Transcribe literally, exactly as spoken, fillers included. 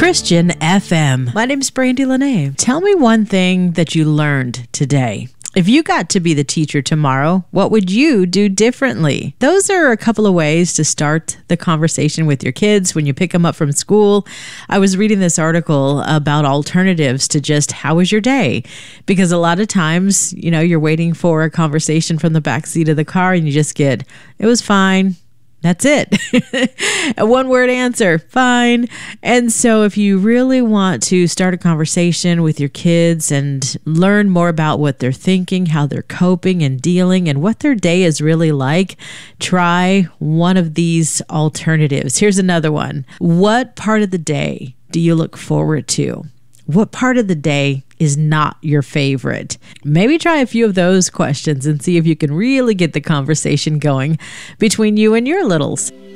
Christian F M. My name's Brandy Lene. Tell me one thing that you learned today. If you got to be the teacher tomorrow, what would you do differently? Those are a couple of ways to start the conversation with your kids when you pick them up from school. I was reading this article about alternatives to just how was your day? Because a lot of times, you know, you're waiting for a conversation from the backseat of the car and you just get, it was fine. That's it. A one word answer, fine. And so if you really want to start a conversation with your kids and learn more about what they're thinking, how they're coping and dealing, and what their day is really like, try one of these alternatives. Here's another one. What part of the day do you look forward to? What part of the day is not your favorite? Maybe try a few of those questions and see if you can really get the conversation going between you and your littles.